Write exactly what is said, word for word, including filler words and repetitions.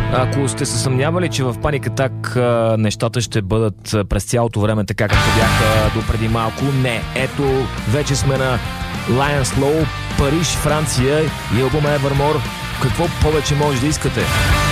Ако сте се съмнявали, че в Panic Attack нещата ще бъдат през цялото време така, както бяха до преди малко, не. Ето, вече сме на Lion Slow, Париж, Франция и албума Evermore. Какво повече може да искате?